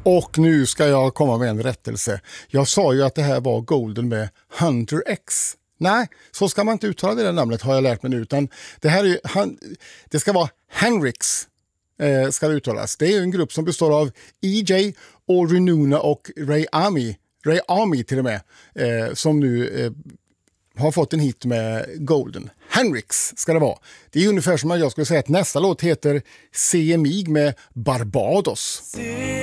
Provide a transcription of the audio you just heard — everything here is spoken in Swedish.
Och nu ska jag komma med en rättelse. Jag sa ju att det här var Golden med Hunter X. Nej, så ska man inte uttala det där namnet, har jag lärt mig nu. Utan det här är det ska vara Hendrix, ska det uttalas. Det är en grupp som består av EJ, Audrey Nuna och Ray Army till och med, som nu har fått en hit med Golden. Hendrix ska det vara. Det är ungefär som att jag skulle säga att nästa låt heter Se mig med Barbados.